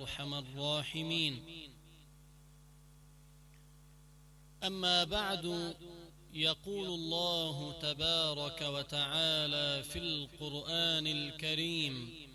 أرحم الراحمين. أما بعد، يقول الله تبارك وتعالى في القرآن الكريم: